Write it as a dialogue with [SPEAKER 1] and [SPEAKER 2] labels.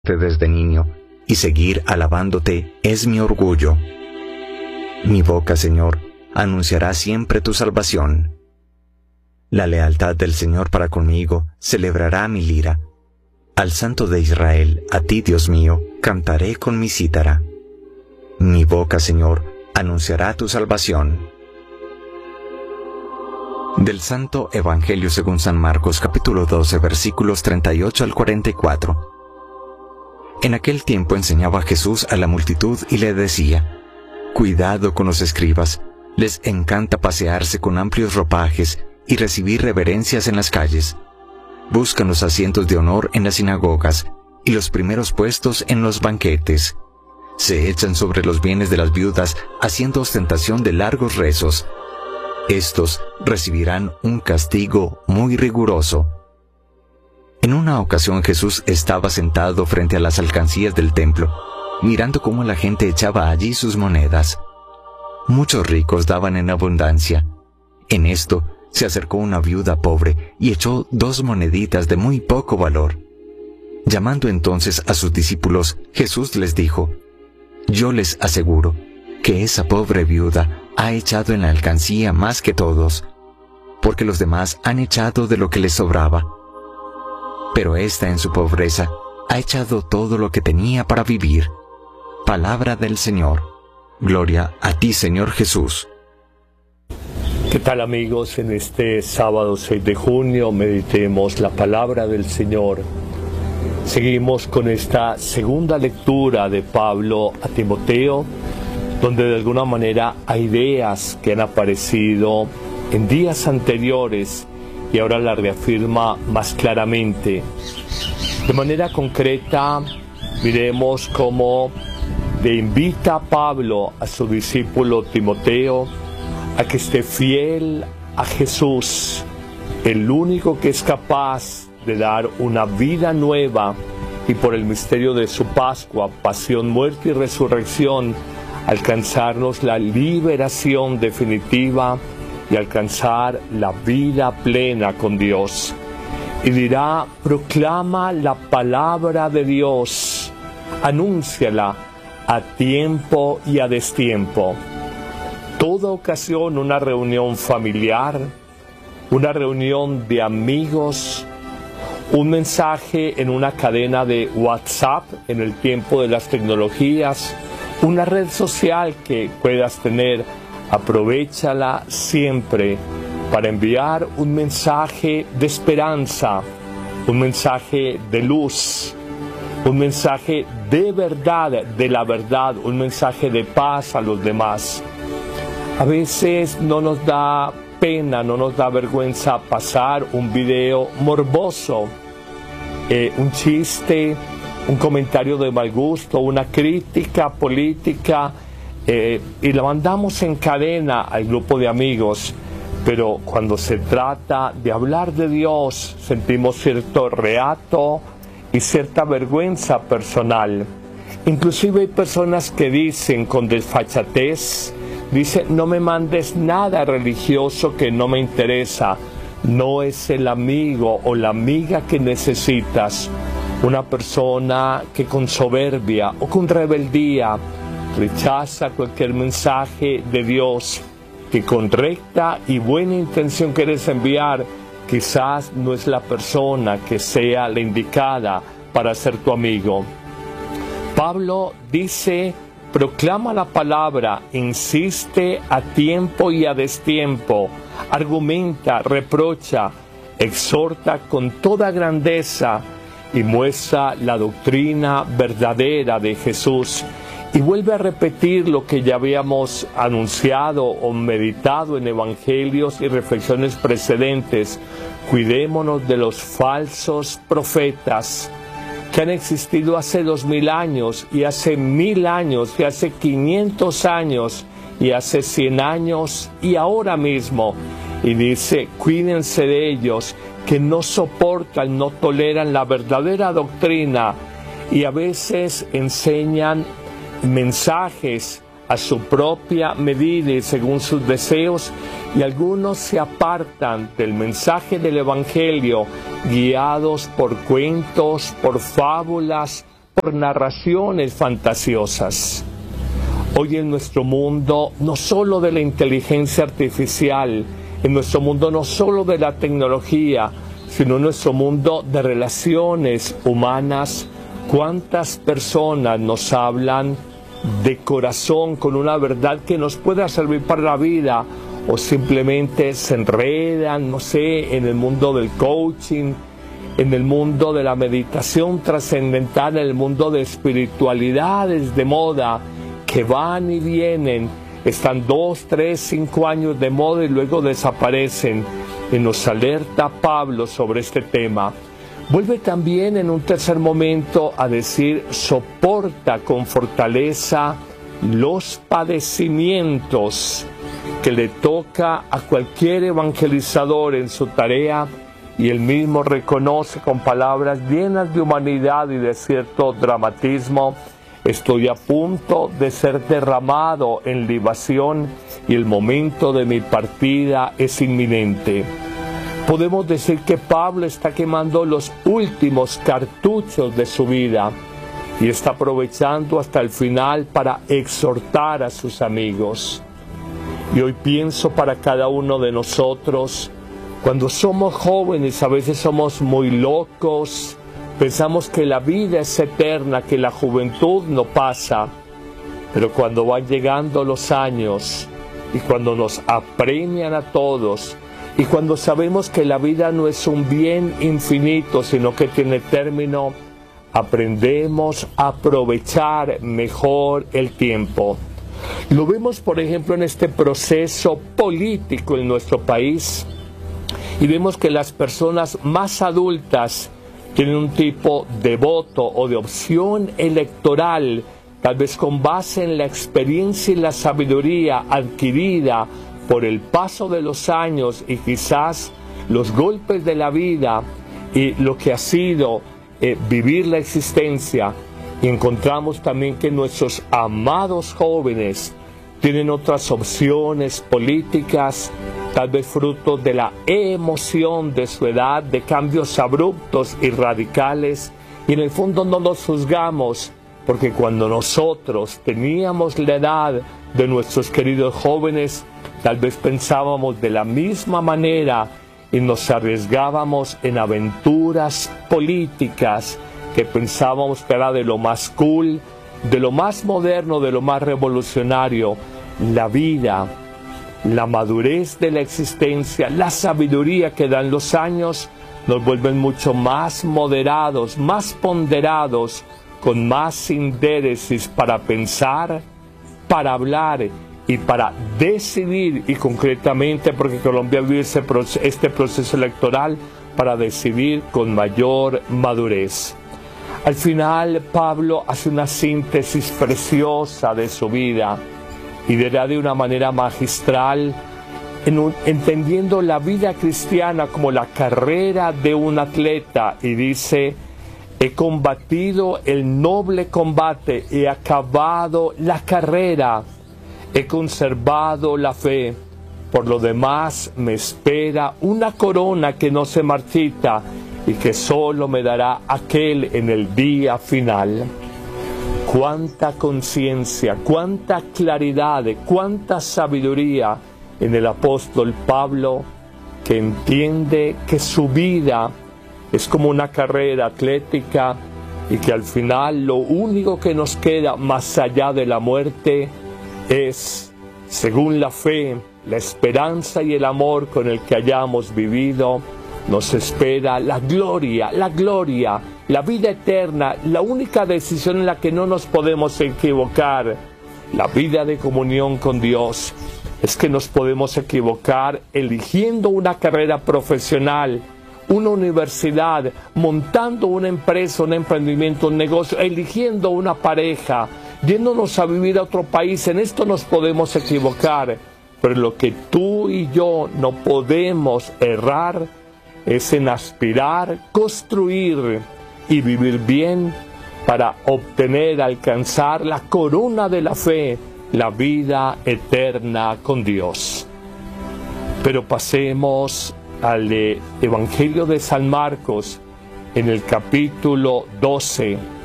[SPEAKER 1] desde niño, y seguir alabándote es mi orgullo. Mi boca, Señor, anunciará siempre tu salvación. La lealtad del Señor para conmigo celebrará mi lira. Al Santo de Israel, a ti, Dios mío, cantaré con mi cítara. Mi boca, Señor, anunciará tu salvación. Del Santo Evangelio según San Marcos, capítulo 12, versículos 38 al 44. En aquel tiempo enseñaba Jesús a la multitud y le decía: Cuidado con los escribas, les encanta pasearse con amplios ropajes y recibir reverencias en las calles. Buscan los asientos de honor en las sinagogas y los primeros puestos en los banquetes. Se echan sobre los bienes de las viudas haciendo ostentación de largos rezos. Estos recibirán un castigo muy riguroso. En una ocasión Jesús estaba sentado frente a las alcancías del templo, mirando cómo la gente echaba allí sus monedas. Muchos ricos daban en abundancia. En esto se acercó una viuda pobre y echó 2 moneditas de muy poco valor. Llamando entonces a sus discípulos, Jesús les dijo: Yo les aseguro que esa pobre viuda ha echado en la alcancía más que todos, porque los demás han echado de lo que les sobraba. Pero ésta en su pobreza ha echado todo lo que tenía para vivir. Palabra del Señor. Gloria a ti, Señor Jesús.
[SPEAKER 2] ¿Qué tal, amigos? En este sábado 6 de junio meditemos la palabra del Señor. Seguimos con esta segunda lectura de Pablo a Timoteo, donde de alguna manera hay ideas que han aparecido en días anteriores y ahora la reafirma más claramente. De manera concreta, miremos cómo le invita a Pablo a su discípulo Timoteo a que esté fiel a Jesús, el único que es capaz de dar una vida nueva y por el misterio de su Pascua, pasión, muerte y resurrección, alcanzarnos la liberación definitiva y alcanzar la vida plena con Dios. Y dirá: proclama la palabra de Dios, anúnciala a tiempo y a destiempo. Toda ocasión, una reunión familiar, una reunión de amigos, un mensaje en una cadena de WhatsApp en el tiempo de las tecnologías, una red social que puedas tener, aprovéchala siempre para enviar un mensaje de esperanza, un mensaje de luz, un mensaje de verdad, de la verdad, un mensaje de paz a los demás. A veces no nos da pena, no nos da vergüenza pasar un video morboso, un chiste, un comentario de mal gusto, una crítica política, y la mandamos en cadena al grupo de amigos. Pero cuando se trata de hablar de Dios, sentimos cierto reato y cierta vergüenza personal. Inclusive hay personas que dicen con desfachatez, dicen: no me mandes nada religioso que no me interesa, no es el amigo o la amiga que necesitas. Una persona que con soberbia o con rebeldía rechaza cualquier mensaje de Dios, que con recta y buena intención quieres enviar, quizás no es la persona que sea la indicada para ser tu amigo. Pablo dice: proclama la palabra, insiste a tiempo y a destiempo, argumenta, reprocha, exhorta con toda grandeza y muestra la doctrina verdadera de Jesús. Y vuelve a repetir lo que ya habíamos anunciado o meditado en evangelios y reflexiones precedentes: cuidémonos de los falsos profetas que han existido hace 2000 años y hace 1000 años y hace 500 años y hace 100 años y ahora mismo. Y dice: cuídense de ellos, que no soportan, no toleran la verdadera doctrina y a veces enseñan mensajes a su propia medida y según sus deseos, y algunos se apartan del mensaje del Evangelio guiados por cuentos, por fábulas, por narraciones fantasiosas. Hoy en nuestro mundo, no solo de la inteligencia artificial, en nuestro mundo no solo de la tecnología, sino en nuestro mundo de relaciones humanas, ¿cuántas personas nos hablan de corazón con una verdad que nos pueda servir para la vida? O simplemente se enredan, no sé, en el mundo del coaching, en el mundo de la meditación trascendental, en el mundo de espiritualidades de moda, que van y vienen, están 2, 3, 5 años de moda y luego desaparecen. Y nos alerta Pablo sobre este tema. Vuelve también en un tercer momento a decir, soporta con fortaleza los padecimientos que le toca a cualquier evangelizador en su tarea, y él mismo reconoce con palabras llenas de humanidad y de cierto dramatismo: estoy a punto de ser derramado en libación y el momento de mi partida es inminente. Podemos decir que Pablo está quemando los últimos cartuchos de su vida y está aprovechando hasta el final para exhortar a sus amigos. Y hoy pienso para cada uno de nosotros, cuando somos jóvenes a veces somos muy locos, pensamos que la vida es eterna, que la juventud no pasa, pero cuando van llegando los años y cuando nos apremian a todos y cuando sabemos que la vida no es un bien infinito, sino que tiene término, aprendemos a aprovechar mejor el tiempo. Lo vemos, por ejemplo, en este proceso político en nuestro país, y vemos que las personas más adultas tienen un tipo de voto o de opción electoral, tal vez con base en la experiencia y la sabiduría adquirida por el paso de los años y quizás los golpes de la vida y lo que ha sido vivir la existencia. Y encontramos también que nuestros amados jóvenes tienen otras opciones políticas, tal vez fruto de la emoción de su edad, de cambios abruptos y radicales. Y en el fondo no los juzgamos, porque cuando nosotros teníamos la edad de nuestros queridos jóvenes, tal vez pensábamos de la misma manera y nos arriesgábamos en aventuras políticas que pensábamos que era de lo más cool, de lo más moderno, de lo más revolucionario. La vida, la madurez de la existencia, la sabiduría que dan los años nos vuelven mucho más moderados, más ponderados, con más síntesis para pensar, para hablar y para decidir, y concretamente porque Colombia vive este proceso electoral, para decidir con mayor madurez. Al final Pablo hace una síntesis preciosa de su vida y dirá de una manera magistral, entendiendo la vida cristiana como la carrera de un atleta, y dice: he combatido el noble combate, he acabado la carrera, he conservado la fe, por lo demás me espera una corona que no se marchita y que solo me dará aquel en el día final. Cuánta conciencia, cuánta claridad, cuánta sabiduría en el apóstol Pablo, que entiende que su vida es como una carrera atlética y que al final lo único que nos queda más allá de la muerte es, según la fe, la esperanza y el amor con el que hayamos vivido, nos espera la gloria, la vida eterna, la única decisión en la que no nos podemos equivocar, la vida de comunión con Dios. Es que nos podemos equivocar eligiendo una carrera profesional, una universidad, montando una empresa, un emprendimiento, un negocio, eligiendo una pareja, yéndonos a vivir a otro país. En esto nos podemos equivocar, pero lo que tú y yo no podemos errar es en aspirar, construir y vivir bien para obtener, alcanzar la corona de la fe, la vida eterna con Dios. Pero pasemos al Evangelio de San Marcos, en el capítulo 12.